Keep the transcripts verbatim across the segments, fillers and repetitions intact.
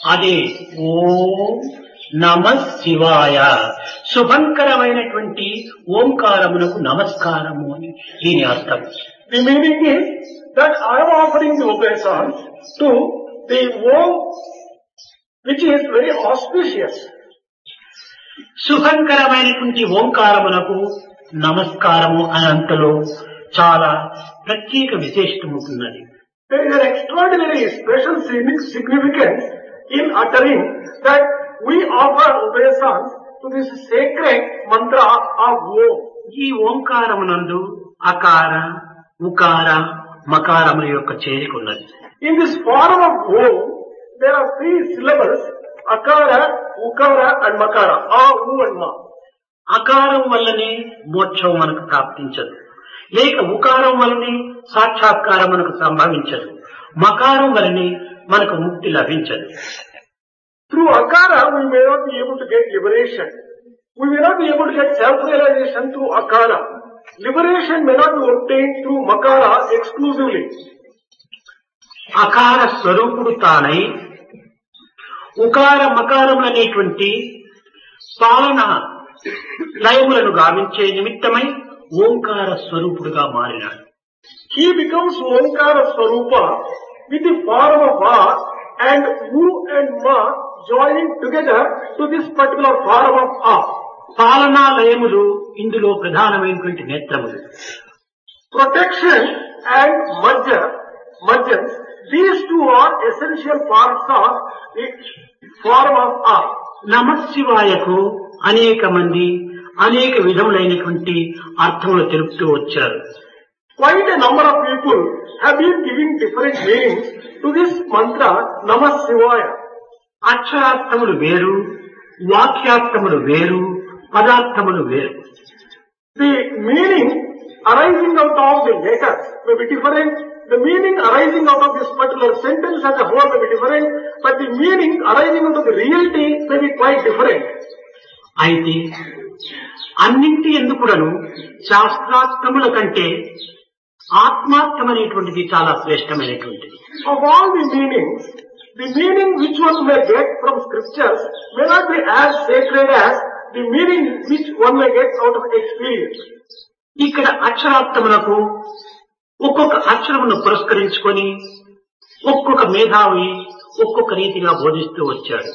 అదే ఓం నమ శివాయ శుభంకరమైనటువంటి ఓంకారమునకు నమస్కారము అని దీని అర్థం. The meaning is that I am offering the obeisance to the Om, which is very auspicious. శుభంకరమైనటువంటి ఓంకారమునకు నమస్కారము అనంతలో చాలా ప్రత్యేక విశేషం ఉంటున్నది. There is an extraordinary special significance in uttering that we offer obeisance to this sacred mantra of Om. ఈ ఓంకారమునందు అకార ఉకార మకారముల యొక్క చేరిక ఉన్నది. In this form of Om, there are three syllables: akara, ukara and makara. A, U and Ma. అకారం వల్లనే మోక్షం మనకు ప్రాప్తించదు, లేక ఉకారం వల్లనే సాక్షాత్కారం మనకు సంభవించదు, మకారం వల్లనే మనకు ముక్తి లభించదు. Through akara, we may not be able to get liberation. We may not be able to get self-realization through akara. Liberation may not be obtained through makara exclusively. అకార స్వరూపుడు తానై ఉకార మకారములనేటువంటి పాలన లయములను గావించే నిమిత్తమై ఓంకార స్వరూపుడుగా మారినాడు. He becomes Omkara Swarupa with the form of Va and U and Ma joining together to this particular form of A. పాలనా లయములు ఇందులో ప్రధానమైనటువంటి నేత్రములు. Protection and merger, mergence, these two are essential parts of the form of A. నమశివాయకు అనేక మంది అనేక విధములైనటువంటి అర్థములు తెలుపుతూ వచ్చారు. Quite a number of people have been giving different meanings to this mantra Namah Shivaya. అక్షరార్థములు వేరు, వాక్యార్థములు వేరు, పదార్థములు వేరు. The meaning arising out of the letters may be different. The meaning arising out of this particular sentence as a whole may be different, but the meaning arising out of the reality may be quite different. అయితే అన్నింటి ఎందుకులను శాస్త్రార్థముల కంటే ఆత్మార్థమనేటువంటిది చాలా శ్రేష్టమైనటువంటిది. Of all the meanings, the meaning which one may get from scriptures may not be as sacred as the meaning which one may get out of experience. ఇక్కడ అక్షరార్థములకు ఒక్కొక్క అక్షరమును పురస్కరించుకొని ఒక్కొక్క మేధావి ఒక్కొక్క రీతిగా బోధిస్తూ వచ్చాడు.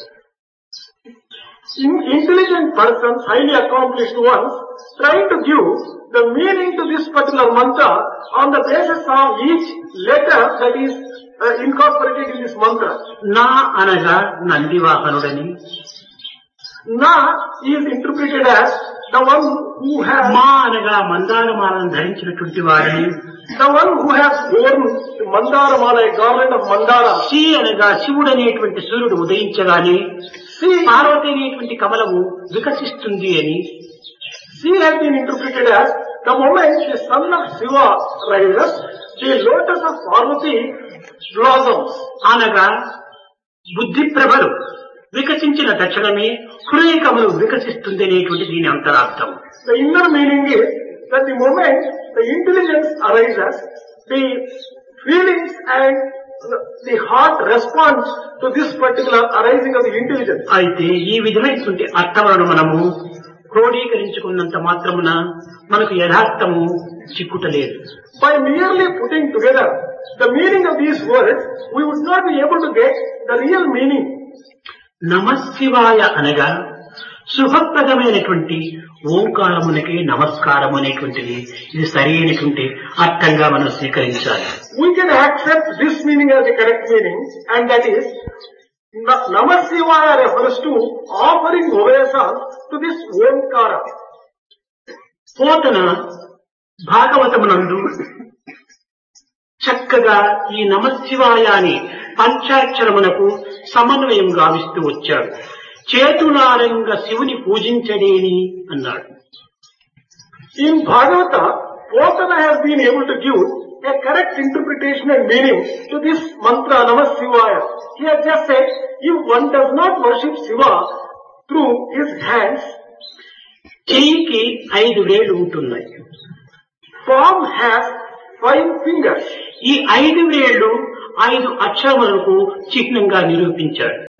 Intelligent persons, highly accomplished ones, trying to give the meaning to this particular mantra on the basis of each letter that is uh, incorporated in this mantra. నా అనగా నందివాహనుడని, Na is interpreted as the one who has, మా అనగా మందారమాలను ధరించినటువంటి వారిని, the one who has worn the mandara mala, a garland of mandara. Shri అనగా శివుడు అనేటువంటి సూర్యుడు ఉదయించగానే పార్వతి అనేటువంటి కమలము వికసిస్తుంది అని, She has been interpreted as the moment the son of Shiva rises, the lotus of Parvati blossoms. అనగా బుద్ధి ప్రభలు వికసించిన తక్షణమే హృదయ కమలు వికసిస్తుంది అనేటువంటి దీని అంతరార్థం. The inner meaning is that the moment the intelligence arises, the feelings and the heart responds to this particular arising of the intelligence. అయితే ఈ విధమైనటువంటి అర్థములను మనము క్రోడీకరించుకున్నంత మాత్రమున మనకు యథార్థము చిక్కుటలేదు. By merely putting together the meaning of these words, we would not be able to get the real meaning. నమశివాయ అనగా శుభప్రదమైనటువంటి ఓంకారమునికి నమస్కారం అనేటువంటిది ఇది సరైనటువంటి అర్థంగా మనం స్వీకరించాలి. We can accept this meaning as the correct meaning, and that is Namah Shivaya refers to offering obeisance to this Omkara. Pothana భాగవతమునందు చక్కగా ఈ నమశివాయ అని పంచాక్షరమునకు సమన్వయం గావిస్తూ వచ్చాడు. చేతులారంగా శివుని పూజించడేని అన్నాడు. In Bhagavata, Potana has been able to give a correct interpretation and meaning to this mantra Namah Shivaya. He has just said, if one does not worship Shiva through his hands, చెయ్యికి ఐదు వేళ్లు ఉంటున్నాయి. palm has five fingers. ఈ ఐదు వేళ్లు ఐదు అక్షరములకు చిహ్నంగా నిరూపించాడు.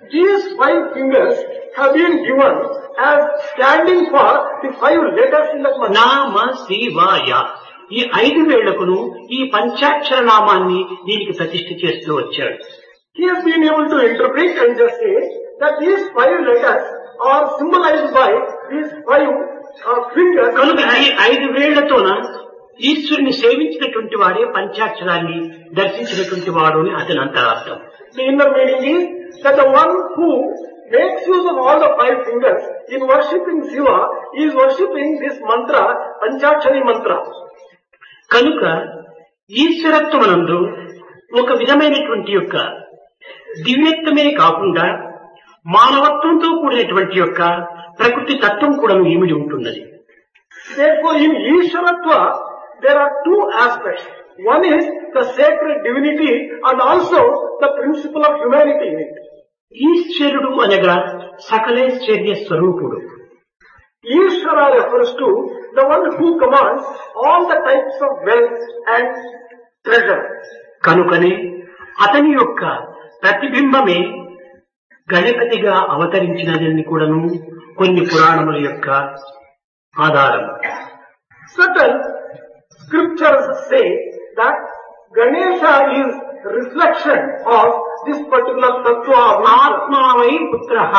These five fingers have been given as standing for the five letters in that mantra. నామ శివాయ. ఈ ఐదు వేళ్లకును ఈ పంచాక్షర నామాన్ని దీనికి ప్రతిష్ఠ చేస్తూ వచ్చాడు. He has been able to interpret and just say that these five letters are symbolized by these five uh, fingers. కనుక ఈ ఐదు వేళ్లతోన ఈశ్వరుని సేవించినటువంటి వాడే పంచాక్షరాన్ని దర్శించినటువంటి వాడు అని అతని అంతరార్థం. The inner meaning is that the one who makes use of all the five fingers in worshipping Shiva is worshipping this mantra, Panchakshari mantra. కనుక ఈశ్వరత్వమనందు ఒక విధమైనటువంటి యొక్క దివ్యత్వమే కాకుండా మానవత్వంతో కూడినటువంటి యొక్క ప్రకృతి తత్వం కూడా ఇమిడి ఉంటున్నది. Therefore, in Ishwaratva, there are two aspects. One is the sacred divinity and also the principle of humanity in it. ఈశ్వరుడు అనగా సకలేశ్వర్య స్వరూపుడు. Ishvara refers to the one who commands all the types of wealth and treasure. కనుకనే అతని యొక్క ప్రతిబింబమే గణపతిగా అవతరించినదని కూడాను కొన్ని పురాణముల యొక్క ఆధారం. Certain scriptures say that Ganesha is reflection of this particular tattva of ఆత్మావై పుత్రః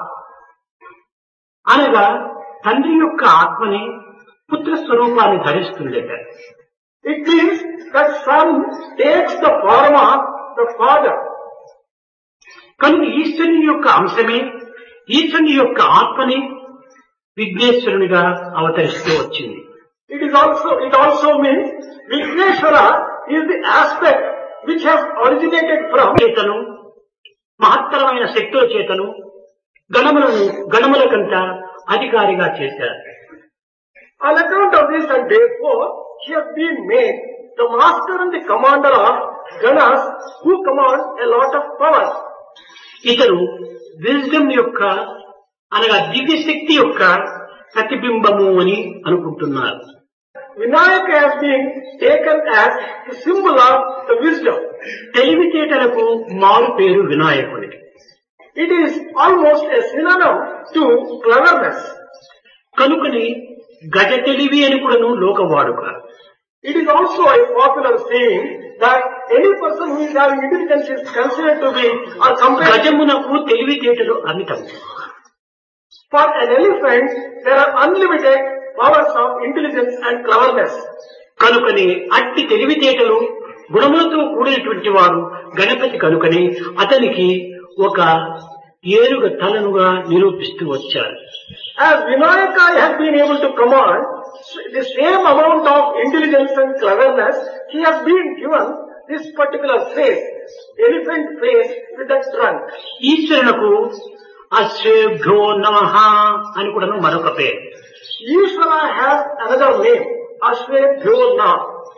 అనగా తండ్రి యొక్క ఆత్మని పుత్ర స్వరూపాన్ని ధరిస్తుందట. It means that son takes the form of the father. కనుక ఈశ్వరుని యొక్క అంశమే ఈశ్వరుని యొక్క ఆత్మని విఘ్నేశ్వరునిగా అవతరిస్తూ వచ్చింది. It is also, it also means Vigneshwara is the aspect which has originated from చేతను మహత్తరమైన శక్తుల చేతను గణములను గణములకంత అధికారిగా చేశారు. On account of this and therefore he has been made the master and the commander of Ganas who command a lot of power. ఇతరు wisdom యొక్క అనగా దివ్య శక్తి యొక్క ప్రతిబింబము అని అనుకుంటున్నారు. Vinayaka has been taken as the symbol of the wisdom. తెలివితేటలకు మారు పేరు వినాయకునికి. It is almost a synonym to cleverness. కనుకని గజ తెలివి అని కూడాను లోక వాడుక. It is also a popular saying that any person who is having intelligence is considered to be or compared. గజమునకు తెలివితేటలు అమితం. For an elephant, there are unlimited powers of intelligence and cleverness. కనుకని అట్టి తెలివితేటలు గుణములతో కూడినటువంటి వాడు గణపతి. కనుకని అతనికి ఒక ఏనుగ తలనుగా నిరూపిస్తూ వచ్చారు. As Vinayaka has been able to command the same amount of intelligence and cleverness, he has been given this particular face, elephant face with a trunk. ఈశ్వరునకు అశ్వేభ్యో నమః అని కూడా మరొక పేరు. Ishvara has another name, Ashwebhyo Na.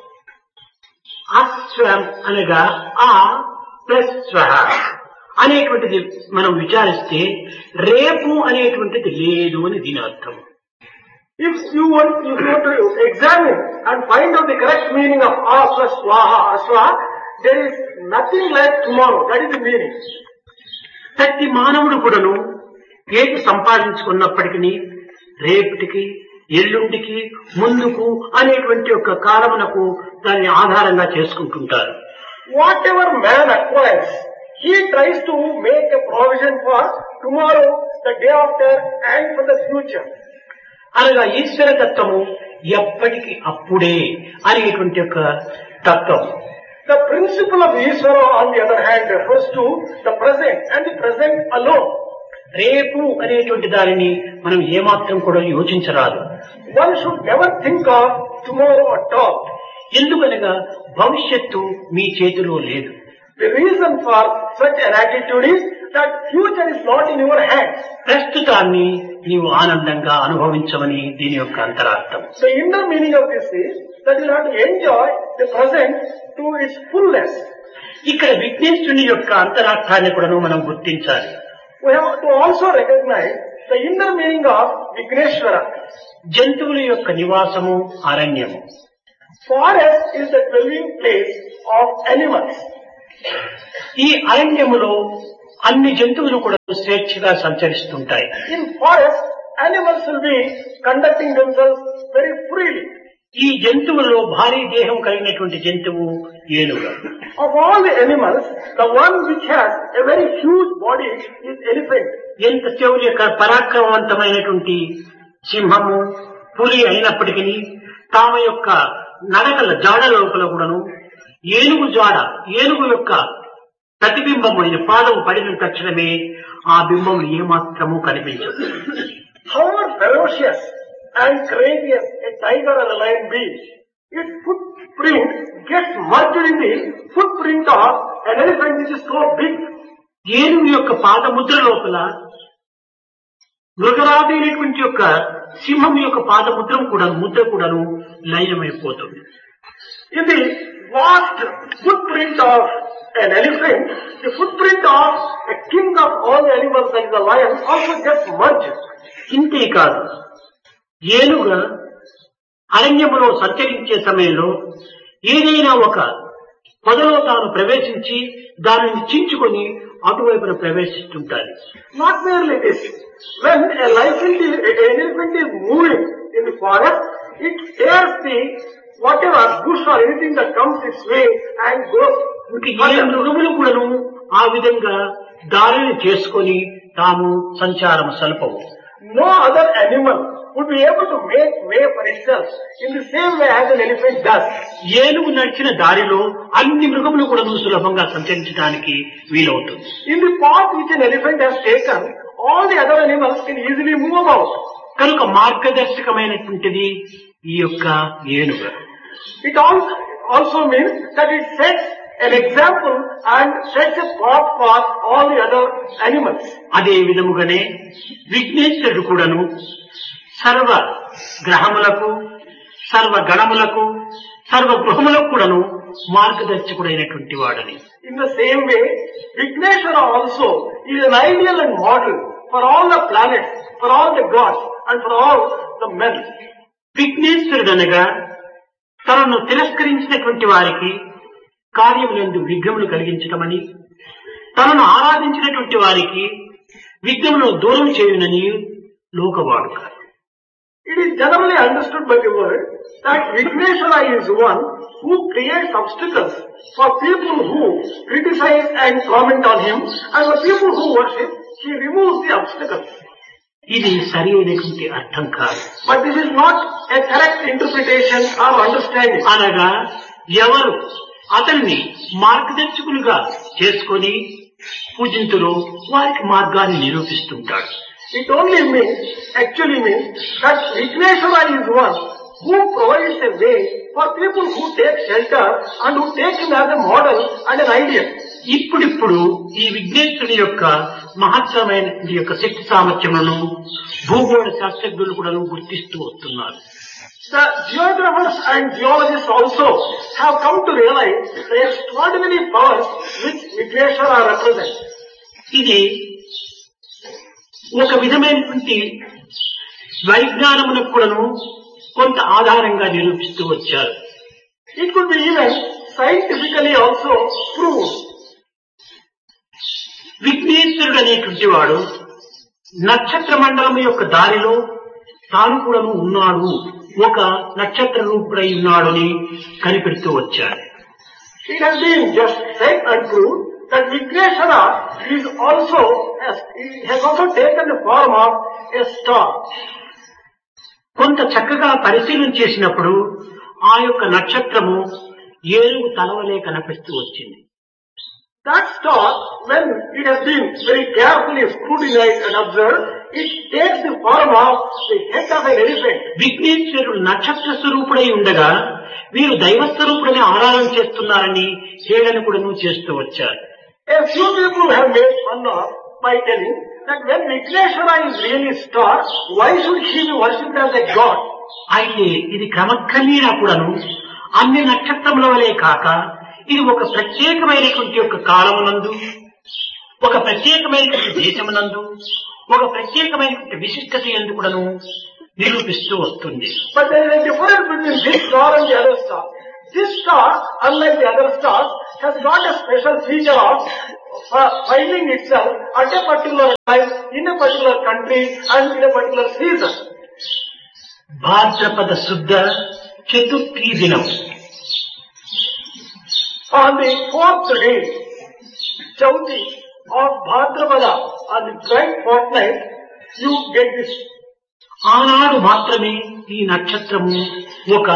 అశ్వం అనగా ఆ plus స్వహ అనేటువంటిది మనం విచారిస్తే రేపు అనేటువంటిది లేదు అని దీని అర్థం. If you want, if you want to examine and find out the correct meaning of Aswa Swaha, Aswa, there is nothing like tomorrow. That is the meaning. ప్రతి మానవుడు కూడాను ఏది సంపాదించుకున్నప్పటికీ రేపటికి ఎల్లుండికి ముందుకు అనేటువంటి ఒక కాలమునకు దాన్ని ఆధారంగా చేసుకుంటుంటారు. Whatever man acquires, he tries to make a provision for tomorrow, the day after, and for the future. అనగా ఈశ్వర తత్వము ఎప్పటికి అప్పుడే అనేటువంటి ఒక తత్వం. The principle of Ishvara, on the other hand, refers to the present and the present alone. రేపు అనేటువంటి దానిని మనం ఏమాత్రం కూడా యోచించరాదు. One should never think of tomorrow at all. ఎందుకనగా భవిష్యత్తు మీ చేతిలో లేదు. The reason for such an attitude is that future is not in your hands. ప్రస్తుతాన్ని నీవు ఆనందంగా అనుభవించమని దీని యొక్క అంతరార్థం. The inner meaning of this is that you have to enjoy the present to its fullness. ఇక్కడ విఘ్నేశ్వరుని యొక్క అంతరార్థాన్ని కూడా మనం గుర్తించాలి. We have to also recognize the inner meaning of Vigneshwara. జంతువుల యొక్క నివాసము అరణ్యము. Forest is the dwelling place of animals. ఈ అరణ్యములో అన్ని జంతువులు కూడా స్వేచ్ఛగా సంచరిస్తుంటాయి. In forest, animals will be conducting themselves very freely. ఈ జంతువులలో భారీ దేహం కలిగినటువంటి జంతువు ఏనుగు. Of all the animals, the one which has a very huge body is elephant. ఎంత శౌర్య పరాక్రమవంతమైనటువంటి సింహము పులి అయినప్పటికీ తామ యొక్క నడకల జాడ లోపల కూడాను ఏనుగు జాడ ఏనుగు యొక్క ప్రతిబింబమైన పాదం పడిన తక్షణమే ఆ బింబం ఏమాత్రము కనిపించదు. However ferocious and courageous a tiger or a lion be, its footprint gets merged in the footprint of an elephant which is so big. ఏనుగు యొక్క పాదముద్ర లోపల మృగరాజైనటువంటి యొక్క సింహం యొక్క పాదముద్రం కూడా ముద్ర కూడాను లయమైపోతుంది. In the vast footprint of an elephant, the footprint of a king of all the animals like the lion also gets merged. ఇంతే కాదు, ఏనుగ అరణ్యములో సంచరించే సమయంలో ఏదైనా ఒక పొదలో తాను ప్రవేశించి దానిని చించుకొని అటువైపున ప్రవేశిస్తుంటారు. Not merely this, when a elephant is, an elephant is moving in the forest, it tears the whatever bush or anything that comes its way and goes. ఏ మృగములు కూడాను ఆ విధంగా దారిని చేసుకొని తాము సంచారం సల్పవు. No other animal would be able to make way for itself in the same way as an elephant does. ఏనుగు నడిచిన దారిలో అన్ని మృగములు కూడా సులభంగా సంచరించడానికి వీలవుతుంది. In the path which an elephant has taken, all the other animals can easily move about. కనుక మార్గదర్శకమైనటువంటిది ఈ యొక్క ఏనుగు. It also, also means that it sets an example and sets a path for all the other animals. అదే విధముగానే విఘ్నేశ్వరుడు కూడాను సర్వ గ్రహములకు సర్వ గణములకు సర్వ గృహములకు కూడాను మార్గదర్శకుడైనటువంటి వాడని. In the same way, Vigneshwara also is an ideal and model for all the planets, for all the gods and for all the men. విఘ్నేశ్వరుడు అనగా తనను తిరస్కరించినటువంటి వారికి కార్యములందు విఘ్నములు కలిగించటమని, తనను ఆరాధించినటువంటి వారికి విఘ్నములను దూరం చేయునని లోకవాడుక. It is generally understood by the world that Vigneshwara is one who creates obstacles for people who criticize and comment on him, and for people who worship, he removes the obstacles. ఇది సరి అయినటువంటి అర్థం కాదు. But this is not a correct interpretation or understanding. అనగా ఎవరు అతన్ని మార్గదర్శకులుగా చేసుకొని పూజింతులో వారికి మార్గాన్ని నిరూపిస్తుంటాడు. It only means, actually means, that Vigneshwara is one who provides a way for people who take shelter and who take him as a model and an ideal. ఇప్పుడిప్పుడు ఈ విఘ్నేశ్వరుని యొక్క మహత్తరమైన యొక్క శక్తి సామర్థ్యములను భూగోళ శాస్త్రజ్ఞులు కూడా గుర్తిస్తూ వస్తున్నారు. The geographers and geologists also have come to realize the extraordinary powers which Vigneshwara represents. ఇది ఒక విధమైనటువంటి వైజ్ఞానమునకు కూడాను కొంత ఆధారంగా నిరూపిస్తూ వచ్చారు. It could be even scientifically also proved. విఘ్నేశ్వరుడు అనేటువంటి వాడు నక్షత్ర మండలం యొక్క దారిలో తాను కూడాను ఉన్నాడు, ఒక నక్షత్ర రూపుడై ఉన్నాడని కనిపెడుతూ వచ్చాడు. It has been just said and proved that Vigneshwara is also has, has also taken the form of a star. కొంత చక్కగా పరిశీలన చేసినప్పుడు ఆ యొక్క నక్షత్రము ఏనుగు తలవలే కనిపిస్తూ వచ్చింది. That star, when it has been very carefully scrutinized and observed, it takes the form of the head of an elephant. విఘ్నేశ్వరుడు నక్షత్ర స్వరూపుడై ఉండగా వీరు దైవస్వరూపుడని ఆరాధన చేస్తున్నారని హేళన కూడా చేస్తూ వచ్చారు. A few people have made fun of by telling that when Vigneshwara is really star, why should he be worshipped as a god? అయితే ఇది క్రమక్రమేణా కూడాను అన్ని నక్షత్రముల వలె కాక ఇది ఒక ప్రత్యేకమైనటువంటి యొక్క కాలమునందు, ఒక ప్రత్యేకమైనటువంటి దేశమునందు, ఒక ప్రత్యేకమైనటువంటి విశిష్టత యందు కూడాను నిరూపిస్తూ వస్తుంది. But there is a difference between this star and the other star. This star, unlike the other stars, has got a special feature of finding itself at a particular time, in a particular country and in a particular season. భాద్రపద శుద్ధ చతుర్థి దినం. On the fourth day, Chauthi of Bhadrapada, on the bright fortnight, you get this. ఆనాడు మాత్రమే ఈ నక్షత్రము ఒక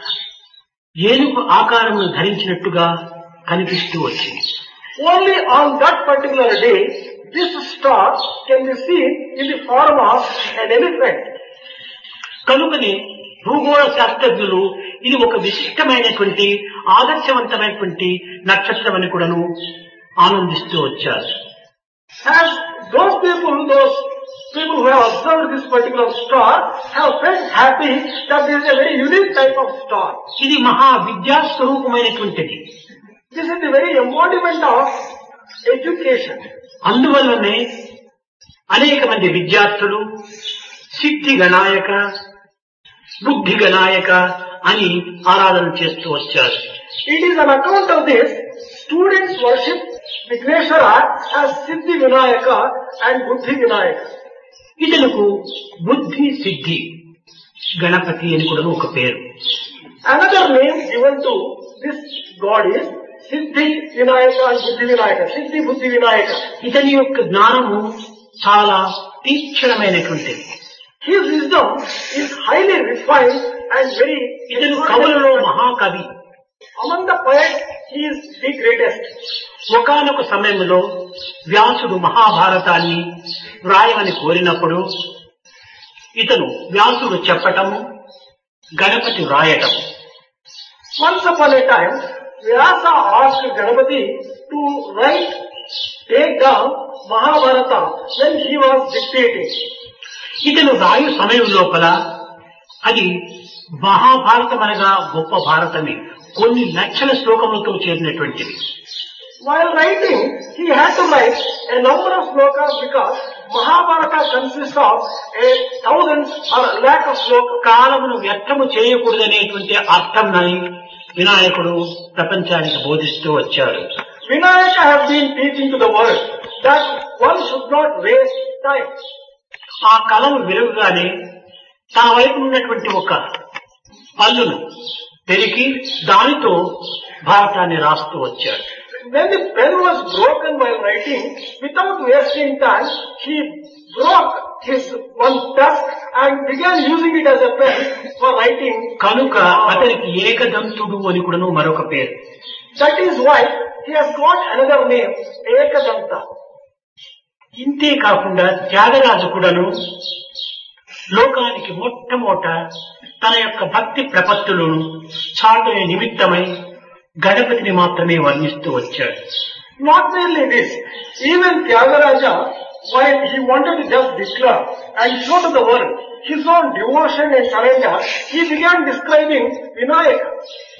ఏనుగు ఆకారము ధరించినట్టుగా కనిపిస్తూ వచ్చింది. Only on that particular day, this star can be seen in the form of an elephant. కనుకనే భూగోళ శాస్త్రజ్ఞులు ఇది ఒక విశిష్టమైనటువంటి ఆదర్శవంతమైనటువంటి నక్షత్రం అని కూడాను ఆనందిస్తూ వచ్చారు. As those people, those people who have observed this particular star have felt happy that this is a very unique type of star. ఇది మహా విద్యా స్వరూపమైనటువంటిది. This is the very embodiment of education. అందువల్లనే అనేక మంది విద్యార్థులు సిద్ధి గణాయక, బుద్ధి గణాయక అని ఆరాధన చేస్తూ వచ్చారు. It is on account of this, students worship Vigneshwara as Siddhi Vinayaka and Buddhi Vinayaka. ఇతనుకు బుద్ధి సిద్ధి గణపతి అని కూడా ఒక పేరు. Another name given to this god is Siddhi Vinayaka and Buddhi Vinayaka. Siddhi Buddhi Vinayaka. ఇతని యొక్క జ్ఞానము చాలా తీక్షణమైనటువంటిది. His wisdom is highly refined and very. ఇతను కవులలో మహాకవి. Among the poets, he is the greatest. ఒకానొక సమయంలో వ్యాసుడు మహాభారతాన్ని వ్రాయమని కోరినప్పుడు ఇతను వ్యాసుడు చెప్పటము, Ganapati వ్రాయటం. Once upon a time, Vyasa asked Ganapati to write, take down Mahabharata when he was dictating. ఇతను రాయు సమయం లోపల అది మహాభారతం అనగా గొప్ప భారతమే, కొన్ని లక్షల శ్లోకములతో చేరినటువంటిది. While writing, he had to write a number of slokas because Mahabharata consists of a thousands or a lakh of slokas. కాలమును వ్యర్థము చేయకూడదనేటువంటి అర్థంని వినాయకుడు ప్రపంచానికి బోధిస్తూ వచ్చాడు. Vinayaka has been teaching to the world that one should not waste time. ఆ కళను వెలుగుగానే తన వైపు ఉన్నటువంటి ఒక పల్లును పెరికి దానితో భారతాన్ని రాస్తూ వచ్చాడు. When the pen was broken while writing, without wasting time, he broke his one tusk and began using it as a pen for writing. కనుక అతనికి ఏకదంతుడు అని కూడాను మరొక పేరు. That is why he has got another name, Ekadanta. ఇంతే కాకుండా త్యాగరాజు కూడాను లోకానికి మొట్టమొదట తన యొక్క భక్తి ప్రపత్తులను చాటునే నిమిత్తమై గణపతిని మాత్రమే వర్ణిస్తూ వచ్చాడు. Not merely this, even Tyagaraja, while he wanted to just declare and show to the world his own devotion and surrender, he began describing Vinayaka.